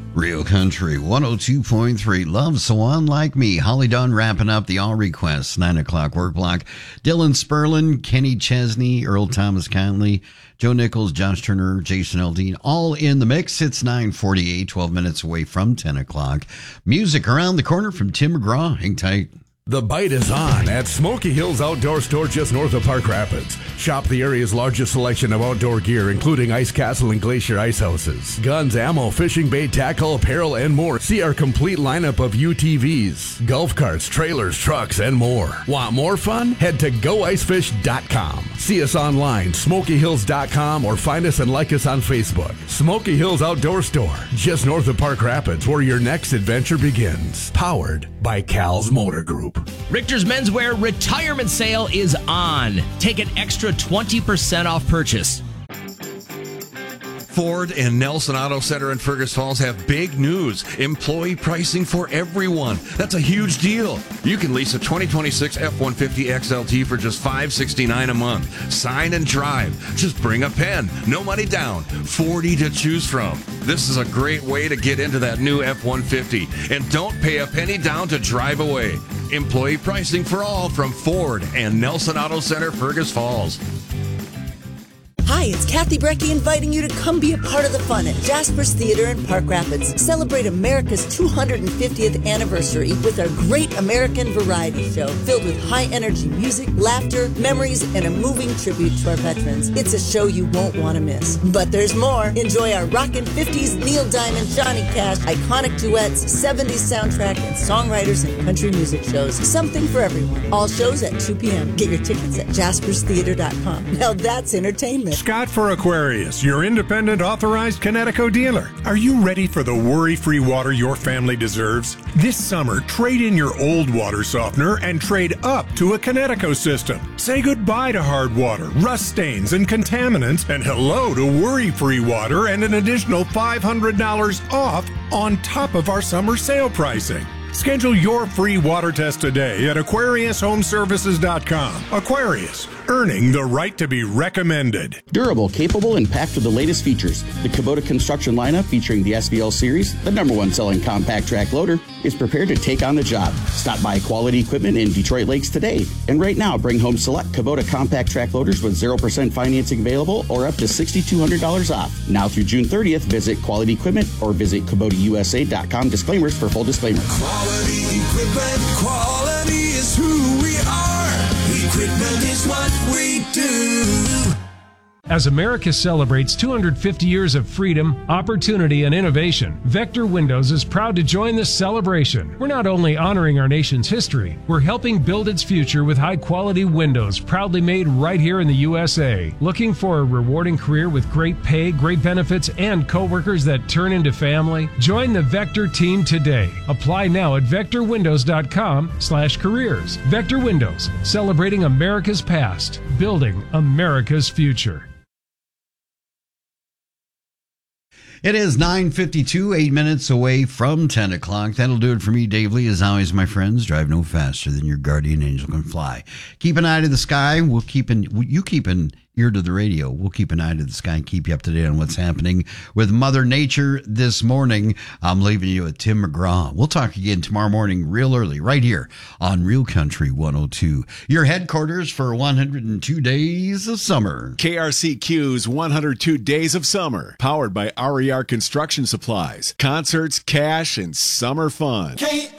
Real Country 102.3. Love So Unlike Me. Holly Dunn wrapping up the All Requests 9 o'clock work block. Dylan Sperlin, Kenny Chesney, Earl Thomas Conley, Joe Nichols, Josh Turner, Jason Aldean, all in the mix. It's 9:48, 12 minutes away from 10 o'clock. Music around the corner from Tim McGraw. Hang tight. The bite is on at Smoky Hills Outdoor Store just north of Park Rapids. Shop the area's largest selection of outdoor gear, including Ice Castle and Glacier ice houses, guns, ammo, fishing bait, tackle, apparel, and more. See our complete lineup of UTVs, golf carts, trailers, trucks, and more. Want more fun? Head to goicefish.com. See us online, smokyhills.com, or find us and like us on Facebook. Smoky Hills Outdoor Store, just north of Park Rapids, where your next adventure begins. Powered by Cal's Motor Group. Richter's Menswear retirement sale is on. Take an extra 20% off purchase. Ford and Nelson Auto Center in Fergus Falls have big news. Employee pricing for everyone. That's a huge deal. You can lease a 2026 F-150 XLT for just $569 a month. Sign and drive. Just bring a pen. No money down. 40 to choose from. This is a great way to get into that new F-150. And don't pay a penny down to drive away. Employee pricing for all from Ford and Nelson Auto Center, Fergus Falls. Hi, it's Kathy Brecky inviting you to come be a part of the fun at Jasper's Theater in Park Rapids. Celebrate America's 250th anniversary with our Great American Variety Show filled with high-energy music, laughter, memories, and a moving tribute to our veterans. It's a show you won't want to miss. But there's more. Enjoy our rockin' 50s, Neil Diamond, Johnny Cash, iconic duets, 70s soundtrack, and songwriters and country music shows. Something for everyone. All shows at 2 p.m. Get your tickets at jasperstheater.com. Now that's entertainment. Scott for Aquarius, your independent authorized Kinetico dealer. Are you ready for the worry-free water your family deserves? This summer, trade in your old water softener and trade up to a Kinetico system. Say goodbye to hard water, rust stains, and contaminants, and hello to worry-free water and an additional $500 off on top of our summer sale pricing. Schedule your free water test today at AquariusHomeservices.com. Aquarius, earning the right to be recommended. Durable, capable, and packed with the latest features. The Kubota construction lineup featuring the SVL series, the #1 selling compact track loader, is prepared to take on the job. Stop by Quality Equipment in Detroit Lakes today. And right now, bring home select Kubota compact track loaders with 0% financing available or up to $6,200 off. Now through June 30th, visit Quality Equipment or visit KubotaUSA.com. Disclaimers for full disclaimer. Quality Equipment, quality is who we are. Equipment is what we do. As America celebrates 250 years of freedom, opportunity, and innovation, Vector Windows is proud to join this celebration. We're not only honoring our nation's history, we're helping build its future with high-quality windows proudly made right here in the USA. Looking for a rewarding career with great pay, great benefits, and coworkers that turn into family? Join the Vector team today. Apply now at vectorwindows.com/careers. Vector Windows, celebrating America's past, building America's future. It is 9:52, 8 minutes away from 10 o'clock. That'll do it for me, Dave Lee. As always, my friends, drive no faster than your guardian angel can fly. Keep an eye to the sky. You keep an ear to the radio. We'll keep an eye to the sky and keep you up to date on what's happening with Mother Nature this morning. I'm leaving you with Tim McGraw. We'll talk again tomorrow morning real early right here on Real Country 102. Your headquarters for 102 days of summer. KRCQ's 102 Days of Summer, powered by RER Construction Supplies. Concerts, cash, and summer fun.